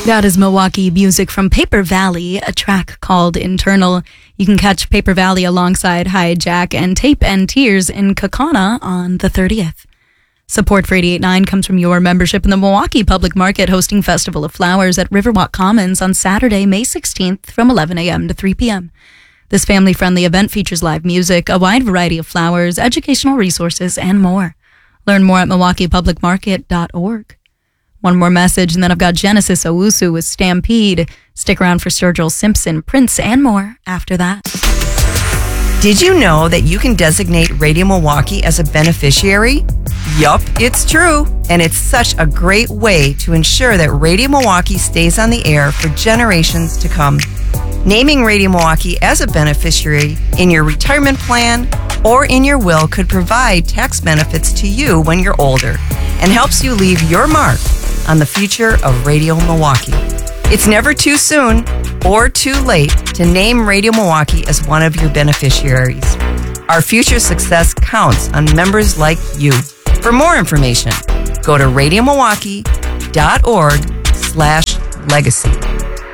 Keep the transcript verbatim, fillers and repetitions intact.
That is Milwaukee music from Paper Valley, a track called Internal. You can catch Paper Valley alongside Hijack and Tape and Tears in Kaukauna on the thirtieth. Support for eighty-eight point nine comes from your membership in the Milwaukee Public Market, hosting Festival of Flowers at Riverwalk Commons on Saturday, May sixteenth from eleven a.m. to three p.m. This family-friendly event features live music, a wide variety of flowers, educational resources, and more. Learn more at milwaukee public market dot org. One more message, and then I've got Genesis Owusu with Stampede. Stick around for Sturgill Simpson, Prince, and more after that. Did you know that you can designate Radio Milwaukee as a beneficiary? Yup, it's true. And it's such a great way to ensure that Radio Milwaukee stays on the air for generations to come. Naming Radio Milwaukee as a beneficiary in your retirement plan or in your will could provide tax benefits to you when you're older and helps you leave your mark on the future of Radio Milwaukee. It's never too soon or too late to name Radio Milwaukee as one of your beneficiaries. Our future success counts on members like you. For more information, go to radio milwaukee dot org slash legacy.